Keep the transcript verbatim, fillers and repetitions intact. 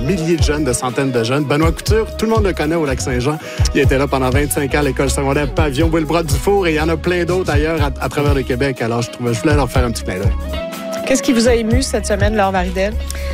milliers de jeunes, de centaines de jeunes. Benoît Couture, tout le monde le connaît au Lac-Saint-Jean. Il était là pendant vingt-cinq ans à l'école secondaire Pavillon Wilbrod-Dufour et il y en a plein d'autres ailleurs à, à travers le Québec. Alors, je, trouvais, je voulais leur faire un petit clin d'œil. Qu'est-ce qui vous a ému cette semaine, Laure Maridel?